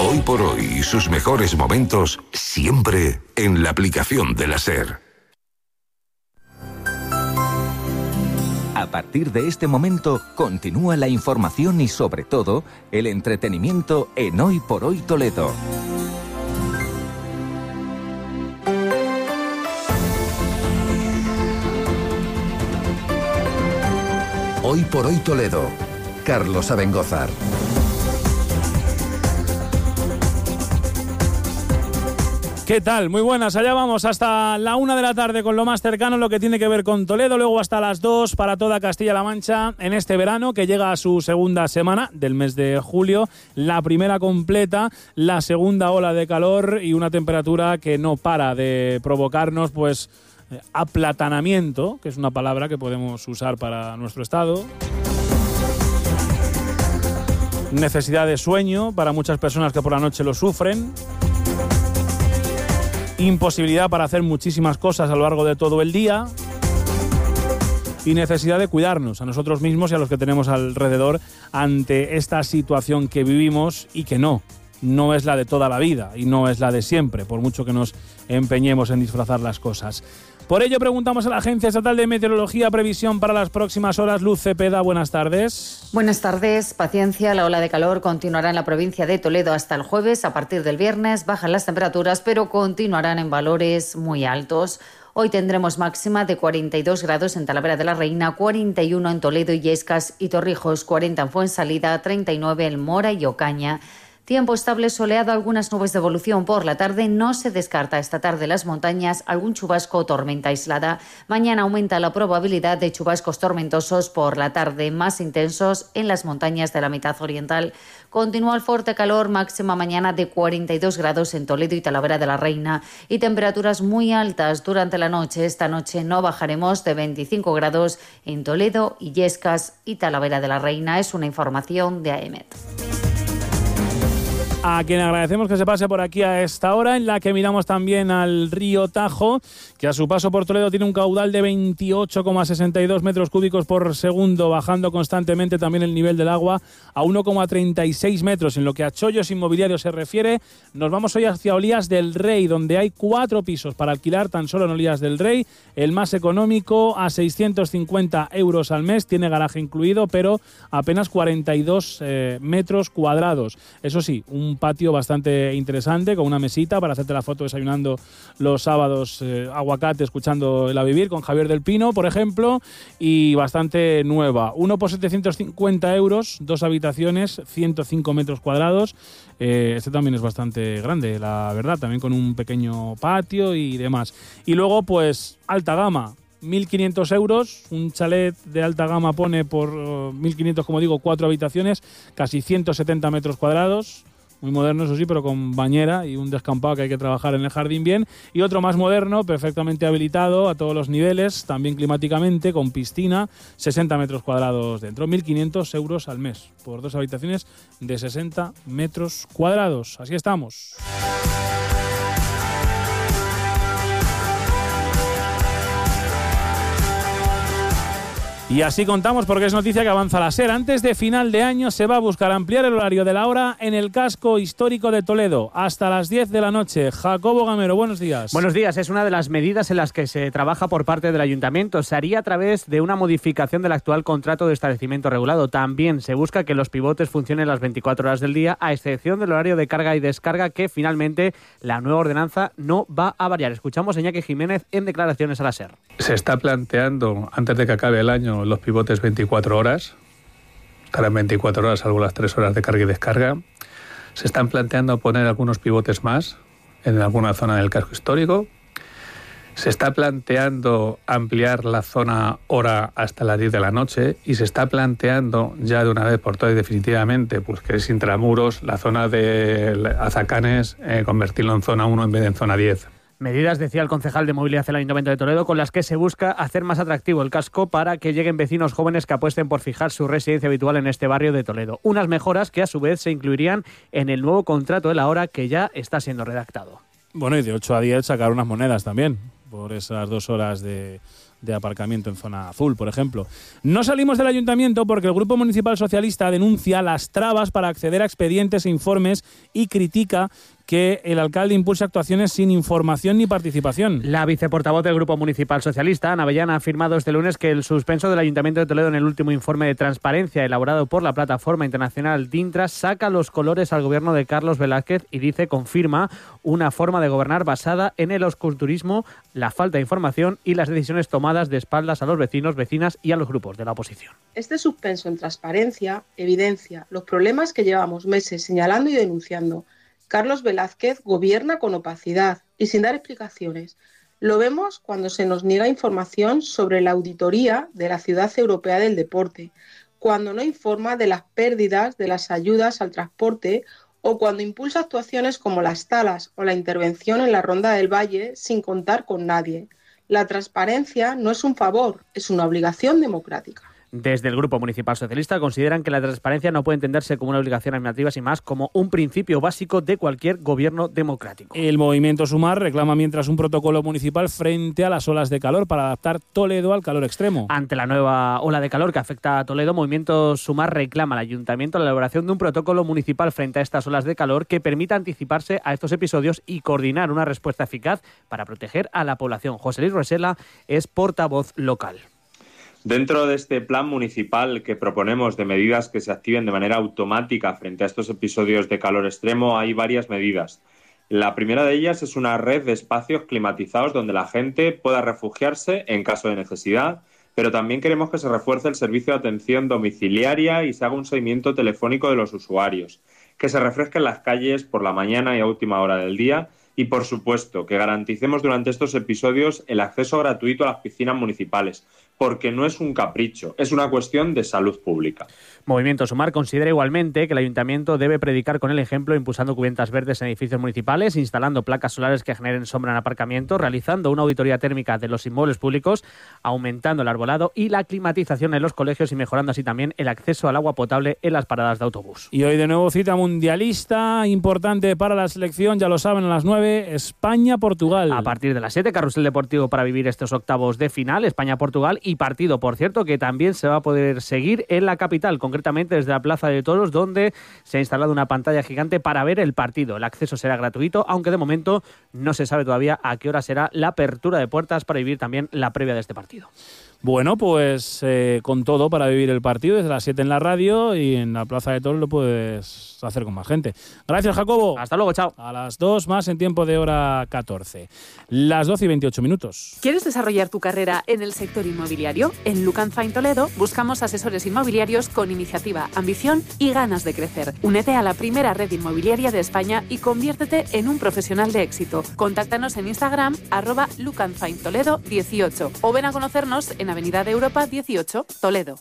Hoy por hoy y sus mejores momentos siempre en la aplicación de la SER. A partir de este momento continúa la información y sobre todo el entretenimiento en Hoy por Hoy Toledo. Hoy por Hoy Toledo. Carlos Abengózar. ¿Qué tal? Muy buenas, allá vamos hasta la 1 de la tarde con lo más cercano, lo que tiene que ver con Toledo, luego hasta las 2 para toda Castilla-La Mancha en este verano que llega a su segunda semana del mes de julio, la primera completa, la segunda ola de calor y una temperatura que no para de provocarnos pues aplatanamiento, que es una palabra que podemos usar para nuestro estado. Necesidad de sueño para muchas personas que por la noche lo sufren. Imposibilidad para hacer muchísimas cosas a lo largo de todo el día y necesidad de cuidarnos a nosotros mismos y a los que tenemos alrededor ante esta situación que vivimos y que no es la de toda la vida y no es la de siempre, por mucho que nos empeñemos en disfrazar las cosas. Por ello preguntamos a la Agencia Estatal de Meteorología previsión para las próximas horas. Luz Cepeda, buenas tardes. Buenas tardes. Paciencia, la ola de calor continuará en la provincia de Toledo hasta el jueves. A partir del viernes bajan las temperaturas, pero continuarán en valores muy altos. Hoy tendremos máxima de 42 grados en Talavera de la Reina, 41 en Toledo, Illescas y Torrijos, 40 en Fuensalida, 39 en Mora y Ocaña. Tiempo estable, soleado, algunas nubes de evolución por la tarde. No se descarta esta tarde en las montañas algún chubasco o tormenta aislada. Mañana aumenta la probabilidad de chubascos tormentosos por la tarde, más intensos en las montañas de la mitad oriental. Continúa el fuerte calor, máxima mañana de 42 grados en Toledo y Talavera de la Reina y temperaturas muy altas durante la noche. Esta noche no bajaremos de 25 grados en Toledo, Illescas y Talavera de la Reina. Es una información de AEMET. A quien agradecemos que se pase por aquí a esta hora, en la que miramos también al río Tajo, que a su paso por Toledo tiene un caudal de 28,62 metros cúbicos por segundo, bajando constantemente también el nivel del agua a 1,36 metros. En lo que a chollos inmobiliarios se refiere, nos vamos hoy hacia Olías del Rey, donde hay 4 pisos para alquilar tan solo en Olías del Rey. El más económico a 650 euros al mes, tiene garaje incluido, pero apenas 42 metros cuadrados. Eso sí, un patio bastante interesante con una mesita para hacerte la foto desayunando los sábados, aguacate, escuchando el A Vivir con Javier del Pino, por ejemplo, y bastante nueva. Uno por 750 euros, 2 habitaciones, 105 metros cuadrados. Este también es bastante grande, la verdad, también con un pequeño patio y demás. Y luego, pues, alta gama. 1.500 euros, un chalet de alta gama pone por 1.500, como digo, 4 habitaciones, casi 170 metros cuadrados. Muy moderno, eso sí, pero con bañera y un descampado que hay que trabajar en el jardín bien. Y otro más moderno, perfectamente habilitado a todos los niveles, también climáticamente, con piscina, 60 metros cuadrados dentro. 1.500 euros al mes por 2 habitaciones de 60 metros cuadrados. Así estamos. Y así contamos porque es noticia que avanza la SER. Antes de final de año se va a buscar ampliar el horario de la hora en el casco histórico de Toledo hasta las 10 de la noche. Jacobo Gamero, buenos días. Buenos días. Es una de las medidas en las que se trabaja por parte del Ayuntamiento. Se haría a través de una modificación del actual contrato de establecimiento regulado. También se busca que los pivotes funcionen las 24 horas del día, a excepción del horario de carga y descarga, que finalmente la nueva ordenanza no va a variar. Escuchamos a Iñaki Jiménez en declaraciones a la SER. Se está planteando, antes de que acabe el año, los pivotes 24 horas, estarán 24 horas, salvo las 3 horas de carga y descarga. Se están planteando poner algunos pivotes más en alguna zona del casco histórico. Se está planteando ampliar la zona hora hasta las 10 de la noche y se está planteando ya de una vez por todas y definitivamente, pues que es intramuros, la zona de Azacanes, convertirlo en zona 1 en vez de en zona 10. Medidas, decía el concejal de Movilidad del Ayuntamiento de Toledo, con las que se busca hacer más atractivo el casco para que lleguen vecinos jóvenes que apuesten por fijar su residencia habitual en este barrio de Toledo. Unas mejoras que a su vez se incluirían en el nuevo contrato de la hora que ya está siendo redactado. Bueno, y de 8 a 10 sacar unas monedas también por esas 2 horas de de aparcamiento en zona azul, por ejemplo. No salimos del ayuntamiento porque el Grupo Municipal Socialista denuncia las trabas para acceder a expedientes e informes y critica que el alcalde impulsa actuaciones sin información ni participación. La viceportavoz del Grupo Municipal Socialista, Ana Avellana, ha afirmado este lunes que el suspenso del Ayuntamiento de Toledo en el último informe de transparencia elaborado por la plataforma internacional DINTRAS saca los colores al gobierno de Carlos Velázquez y confirma una forma de gobernar basada en el oscurantismo, la falta de información y las decisiones tomadas de espaldas a los vecinos, vecinas y a los grupos de la oposición. Este suspenso en transparencia evidencia los problemas que llevamos meses señalando y denunciando. Carlos Velázquez gobierna con opacidad y sin dar explicaciones. Lo vemos cuando se nos niega información sobre la auditoría de la Ciudad Europea del Deporte, cuando no informa de las pérdidas de las ayudas al transporte o cuando impulsa actuaciones como las talas o la intervención en la Ronda del Valle sin contar con nadie. La transparencia no es un favor, es una obligación democrática. Desde el Grupo Municipal Socialista consideran que la transparencia no puede entenderse como una obligación administrativa, sino más como un principio básico de cualquier gobierno democrático. El movimiento Sumar reclama mientras un protocolo municipal frente a las olas de calor para adaptar Toledo al calor extremo. Ante la nueva ola de calor que afecta a Toledo, Movimiento Sumar reclama al Ayuntamiento la elaboración de un protocolo municipal frente a estas olas de calor que permita anticiparse a estos episodios y coordinar una respuesta eficaz para proteger a la población. José Luis Rosela es portavoz local. Dentro de este plan municipal que proponemos de medidas que se activen de manera automática frente a estos episodios de calor extremo, hay varias medidas. La primera de ellas es una red de espacios climatizados donde la gente pueda refugiarse en caso de necesidad, pero también queremos que se refuerce el servicio de atención domiciliaria y se haga un seguimiento telefónico de los usuarios, que se refresquen las calles por la mañana y a última hora del día y, por supuesto, que garanticemos durante estos episodios el acceso gratuito a las piscinas municipales, porque no es un capricho, es una cuestión de salud pública. Movimiento Sumar considera igualmente que el Ayuntamiento debe predicar con el ejemplo, impulsando cubentas verdes en edificios municipales, instalando placas solares que generen sombra en aparcamiento, realizando una auditoría térmica de los inmuebles públicos, aumentando el arbolado y la climatización en los colegios y mejorando así también el acceso al agua potable en las paradas de autobús. Y hoy de nuevo cita mundialista importante para la selección, ya lo saben, a las 9, España-Portugal. A partir de las 7, carrusel deportivo para vivir estos octavos de final, España-Portugal, y partido, por cierto, que también se va a poder seguir en la capital, concretamente desde la Plaza de Toros, donde se ha instalado una pantalla gigante para ver el partido. El acceso será gratuito, aunque de momento no se sabe todavía a qué hora será la apertura de puertas para vivir también la previa de este partido. Bueno, pues con todo para vivir el partido, desde las 7 en la radio y en la Plaza de Toros lo puedes hacer con más gente. Gracias, Jacobo. Hasta luego, chao. A las 2 más en tiempo de hora 14. Las 12 y 28 minutos. ¿Quieres desarrollar tu carrera en el sector inmobiliario? En Look & Find Toledo buscamos asesores inmobiliarios con iniciativa, ambición y ganas de crecer. Únete a la primera red inmobiliaria de España y conviértete en un profesional de éxito. Contáctanos en Instagram @lookandfindtoledo18 o ven a conocernos en Avenida de Europa 18, Toledo.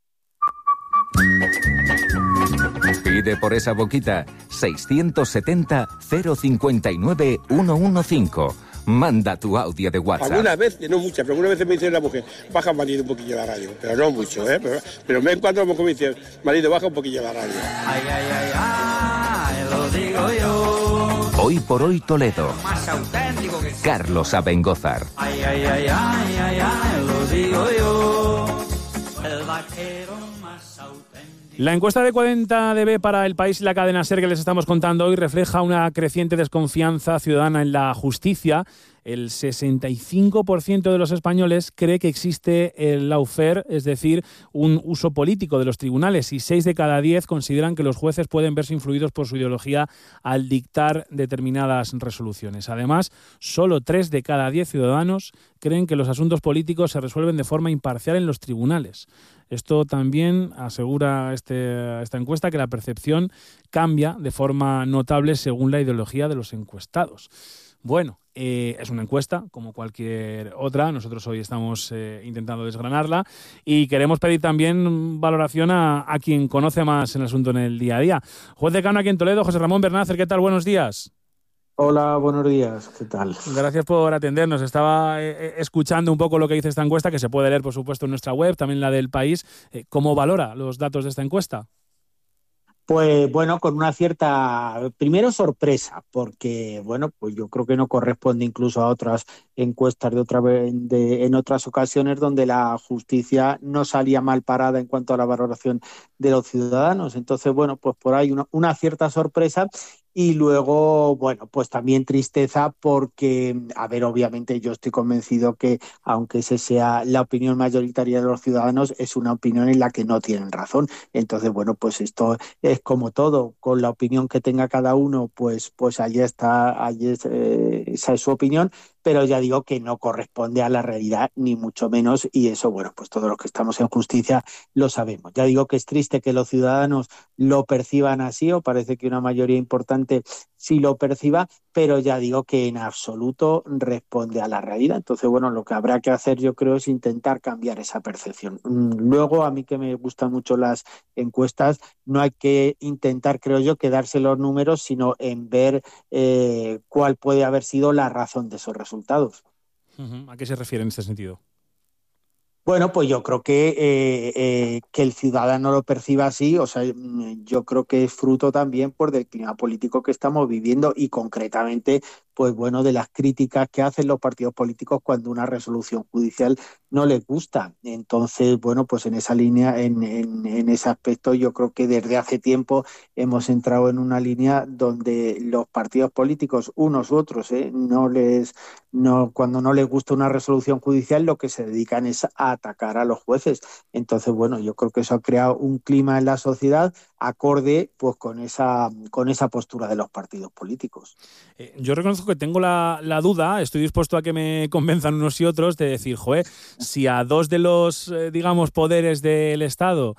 Pide por esa boquita 670 059 115. Manda tu audio de WhatsApp. Algunas veces, no muchas, pero algunas veces me dice la mujer, baja marido un poquillo la radio, pero no mucho, pero me encuentro como me dice, marido, baja un poquillo la radio. Ay, ay, ay, ay, lo digo yo. Hoy por hoy Toledo. Más auténtico que Carlos Abengózar. Ay, ay, ay, ay, ay, ay, lo digo yo. El vaquero más auténtico. La encuesta de 40DB para El País y la cadena SER que les estamos contando hoy refleja una creciente desconfianza ciudadana en la justicia. El 65% de los españoles cree que existe el lawfare, es decir, un uso político de los tribunales, y 6 de cada 10 consideran que los jueces pueden verse influidos por su ideología al dictar determinadas resoluciones. Además, solo 3 de cada 10 ciudadanos creen que los asuntos políticos se resuelven de forma imparcial en los tribunales. Esto también asegura esta encuesta que la percepción cambia de forma notable según la ideología de los encuestados. Bueno, es una encuesta como cualquier otra. Nosotros hoy estamos intentando desgranarla y queremos pedir también valoración a quien conoce más el asunto en el día a día. Juez decano aquí en Toledo, José Ramón Bernácer, ¿qué tal? Buenos días. Hola, buenos días, ¿qué tal? Gracias por atendernos. Estaba escuchando un poco lo que dice esta encuesta, que se puede leer, por supuesto, en nuestra web, también la del País. ¿Cómo valora los datos de esta encuesta? Pues bueno, con una cierta, primero, sorpresa, porque bueno, pues yo creo que no corresponde incluso a otras encuestas en otras ocasiones donde la justicia no salía mal parada en cuanto a la valoración de los ciudadanos. Entonces, bueno, pues por ahí una cierta sorpresa. Y luego, bueno, pues también tristeza porque, a ver, obviamente yo estoy convencido que, aunque esa sea la opinión mayoritaria de los ciudadanos, es una opinión en la que no tienen razón. Entonces, bueno, pues esto es como todo, con la opinión que tenga cada uno, pues ahí está, esa es su opinión, pero ya digo que no corresponde a la realidad, ni mucho menos, y eso, bueno, pues todos los que estamos en justicia lo sabemos. Ya digo que es triste que los ciudadanos lo perciban así, o parece que una mayoría importante sí lo perciba, pero ya digo que en absoluto responde a la realidad. Entonces, bueno, lo que habrá que hacer, yo creo, es intentar cambiar esa percepción. Luego, a mí que me gustan mucho las encuestas, no hay que intentar, creo yo, quedarse los números, sino en ver cuál puede haber sido la razón de esos resultados. ¿A qué se refiere en este sentido? Bueno, pues yo creo que el ciudadano lo perciba así, o sea, yo creo que es fruto también del clima político que estamos viviendo y concretamente, pues bueno, de las críticas que hacen los partidos políticos cuando una resolución judicial no les gusta. Entonces, bueno, pues en esa línea, en ese aspecto, yo creo que desde hace tiempo hemos entrado en una línea donde los partidos políticos, unos u otros, cuando no les gusta una resolución judicial, lo que se dedican es a atacar a los jueces. Entonces, bueno, yo creo que eso ha creado un clima en la sociedad acorde pues con esa postura de los partidos políticos. Yo reconozco que tengo la duda, estoy dispuesto a que me convenzan unos y otros de decir, joder, si a dos de los, digamos, poderes del Estado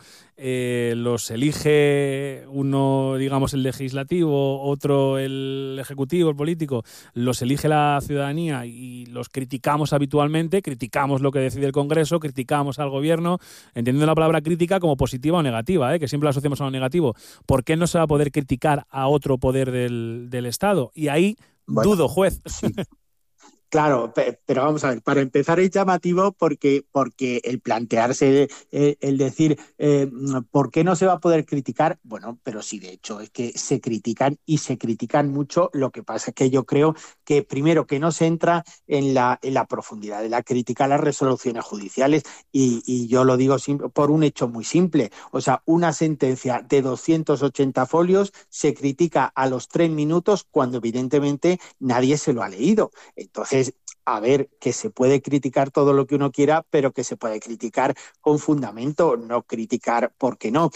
los elige uno, digamos, el legislativo, otro el ejecutivo, el político, los elige la ciudadanía y los criticamos habitualmente, criticamos lo que decide el Congreso, criticamos al gobierno, entendiendo la palabra crítica como positiva o negativa, que siempre la asociamos a lo negativo. ¿Por qué no se va a poder criticar a otro poder del Estado? Y ahí dudo, juez. Sí. Claro, pero vamos a ver, para empezar es llamativo porque el plantearse, el decir, ¿por qué no se va a poder criticar? Bueno, pero sí, de hecho, es que se critican y se critican mucho. Lo que pasa es que yo creo que, primero, que no se entra en la profundidad de la crítica a las resoluciones judiciales y yo lo digo por un hecho muy simple. O sea, una sentencia de 280 folios se critica a los 3 minutos cuando evidentemente nadie se lo ha leído. Entonces, a ver, que se puede criticar todo lo que uno quiera, pero que se puede criticar con fundamento, no criticar porque no,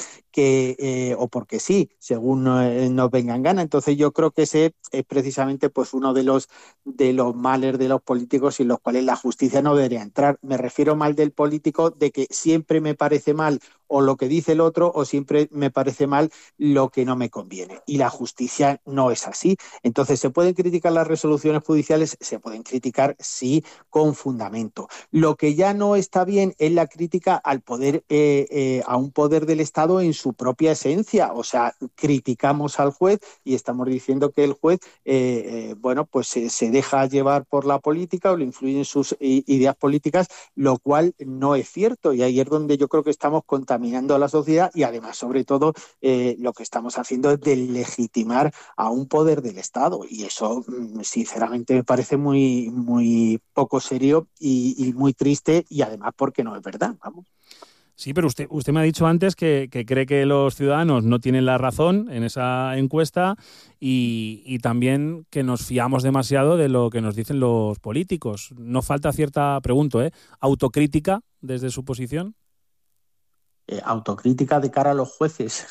o porque sí, según nos vengan gana. Entonces yo creo que ese es precisamente pues uno de los males de los políticos en los cuales la justicia no debería entrar. Me refiero mal del político de que siempre me parece mal o lo que dice el otro o siempre me parece mal lo que no me conviene. Y la justicia no es así. Entonces, ¿se pueden criticar las resoluciones judiciales? Se pueden criticar, sí, con fundamento. Lo que ya no está bien es la crítica al poder, a un poder del Estado en su propia esencia. O sea, criticamos al juez y estamos diciendo que el juez, pues se deja llevar por la política o le influyen sus ideas políticas, lo cual no es cierto. Y ahí es donde yo creo que estamos contaminando a la sociedad y además, sobre todo, lo que estamos haciendo es delegitimar a un poder del Estado y eso, sinceramente, me parece muy, muy poco serio y muy triste y además porque no es verdad, vamos. Sí, pero usted me ha dicho antes que cree que los ciudadanos no tienen la razón en esa encuesta y también que nos fiamos demasiado de lo que nos dicen los políticos. ¿No falta cierta, autocrítica desde su posición? Autocrítica de cara a los jueces.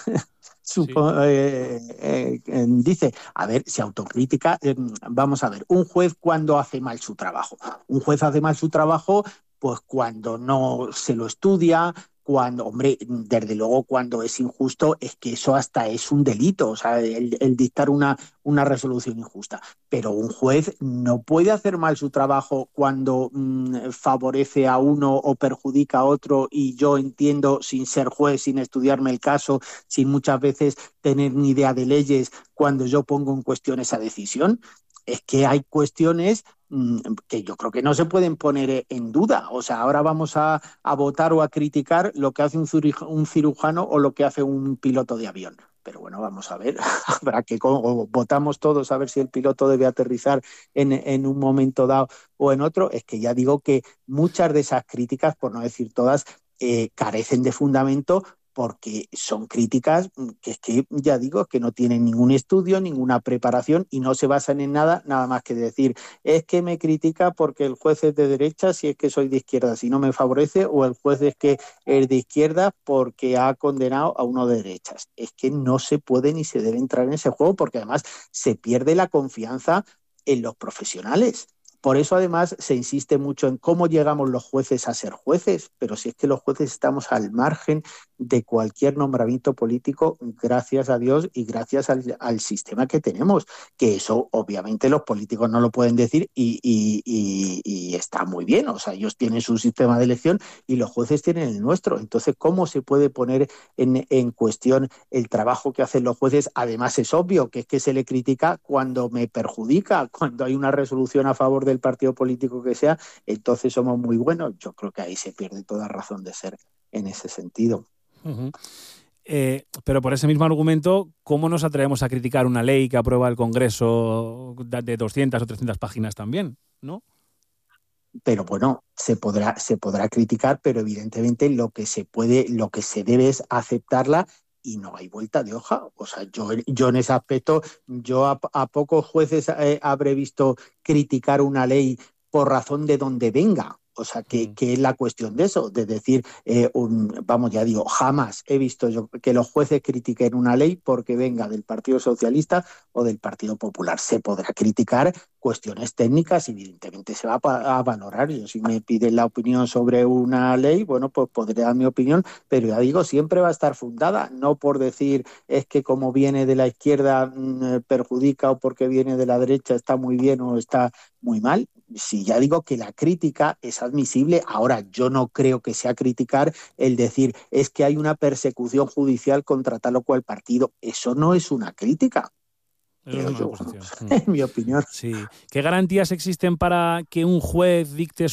Dice, a ver, si autocrítica, vamos a ver, un juez cuando hace mal su trabajo. Un juez hace mal su trabajo pues cuando no se lo estudia, cuando, hombre, desde luego cuando es injusto, es que eso hasta es un delito, o sea, el dictar una resolución injusta. Pero un juez no puede hacer mal su trabajo cuando favorece a uno o perjudica a otro y yo entiendo, sin ser juez, sin estudiarme el caso, sin muchas veces tener ni idea de leyes, cuando yo pongo en cuestión esa decisión. Es que hay cuestiones que yo creo que no se pueden poner en duda. O sea, ahora vamos a votar o a criticar lo que hace un cirujano o lo que hace un piloto de avión. pero bueno, vamos a ver, habrá que votamos todos a ver si el piloto debe aterrizar en un momento dado o en otro. Es que ya digo que muchas de esas críticas, por no decir todas, carecen de fundamento, porque son críticas que es que, ya digo, que no tienen ningún estudio, ninguna preparación y no se basan en nada más que decir, es que me critica porque el juez es de derecha si es que soy de izquierda, si no me favorece, o el juez es que es de izquierda porque ha condenado a uno de derechas. Es que no se puede ni se debe entrar en ese juego, porque además se pierde la confianza en los profesionales. Por eso, además, se insiste mucho en cómo llegamos los jueces a ser jueces, pero si es que los jueces estamos al margen de cualquier nombramiento político, gracias a Dios y gracias al sistema que tenemos, que eso obviamente los políticos no lo pueden decir y está muy bien, o sea, ellos tienen su sistema de elección y los jueces tienen el nuestro. Entonces, ¿cómo se puede poner en cuestión el trabajo que hacen los jueces? Además, es obvio que es que se le critica cuando me perjudica, cuando hay una resolución a favor del partido político que sea, entonces somos muy buenos. Yo creo que ahí se pierde toda razón de ser en ese sentido. Uh-huh. Pero por ese mismo argumento, ¿cómo nos atrevemos a criticar una ley que aprueba el Congreso de 200 o 300 páginas también, ¿no? Pero bueno, se podrá criticar, pero evidentemente lo que se debe es aceptarla y no hay vuelta de hoja. O sea, yo en ese aspecto, yo a pocos jueces habré visto criticar una ley por razón de donde venga. O sea, que es la cuestión de eso, de decir, ya digo, jamás he visto yo que los jueces critiquen una ley porque venga del Partido Socialista o del Partido Popular. Se podrá criticar cuestiones técnicas, evidentemente se va a valorar. Yo, si me piden la opinión sobre una ley, bueno, pues podré dar mi opinión, pero ya digo, siempre va a estar fundada, no por decir es que como viene de la izquierda perjudica, o porque viene de la derecha está muy bien o está muy mal. Sí, ya digo que la crítica es admisible. Ahora, yo no creo que sea criticar el decir es que hay una persecución judicial contra tal o cual partido. Eso no es una crítica. En mi opinión. Sí. ¿Qué garantías existen para que un juez dicte